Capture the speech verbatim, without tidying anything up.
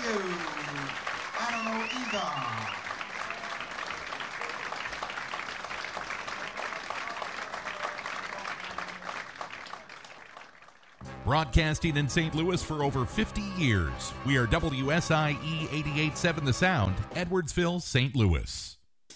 you? I don't know either. Broadcasting in Saint Louis for over fifty years. We are W S I E eighty-eight point seven The Sound, Edwardsville, Saint Louis.